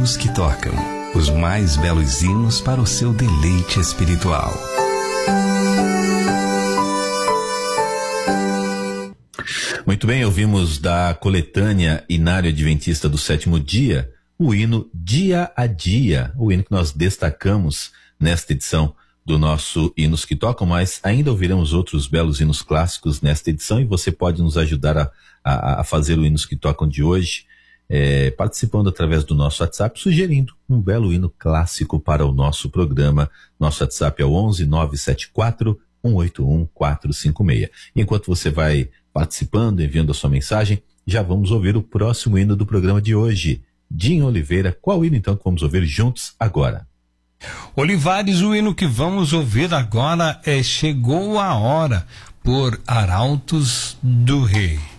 hinos que tocam, os mais belos hinos para o seu deleite espiritual. Muito bem, ouvimos da coletânea Inário Adventista do Sétimo Dia, o hino Dia a Dia, o hino que nós destacamos nesta edição do nosso Hinos que Tocam, mas ainda ouviremos outros belos hinos clássicos nesta edição e você pode nos ajudar a fazer o Hinos que Tocam de hoje, participando através do nosso WhatsApp, sugerindo um belo hino clássico para o nosso programa. Nosso WhatsApp é o 11-974-181-456. Enquanto você vai participando, enviando a sua mensagem, já vamos ouvir o próximo hino do programa de hoje. Dinho Oliveira, qual hino então que vamos ouvir juntos agora? Olivares, o hino que vamos ouvir agora é Chegou a Hora, por Arautos do Rei.